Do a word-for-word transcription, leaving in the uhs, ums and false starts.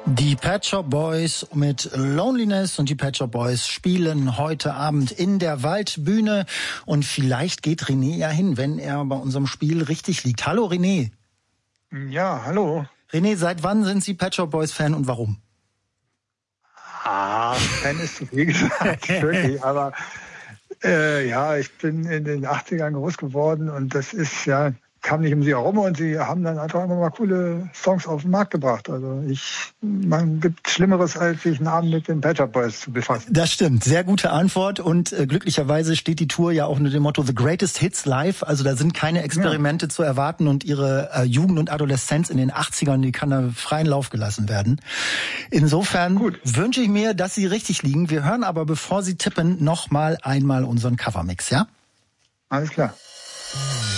Die Pet Shop Boys mit Loneliness und die Pet Shop Boys spielen heute Abend in der Waldbühne und vielleicht geht René ja hin, wenn er bei unserem Spiel richtig liegt. Hallo René. Ja, hallo. René, seit wann sind Sie Pet Shop Boys Fan und warum? Ah, Fan ist zu viel gesagt, wirklich, aber äh, ja, ich bin in den achtzigern groß geworden und das ist ja, kam nicht um sie herum und sie haben dann einfach immer mal coole Songs auf den Markt gebracht. Also ich, man gibt Schlimmeres, als sich einen Abend mit den Pet Shop Boys zu befassen. Das stimmt, sehr gute Antwort und äh, glücklicherweise steht die Tour ja auch unter dem Motto The Greatest Hits Live. Also da sind keine Experimente ja. zu erwarten und ihre äh, Jugend und Adoleszenz in den achtzigern, die kann da freien Lauf gelassen werden. Insofern Gut. wünsche ich mir, dass Sie richtig liegen. Wir hören aber, bevor Sie tippen, noch mal einmal unseren Covermix, ja? Alles klar.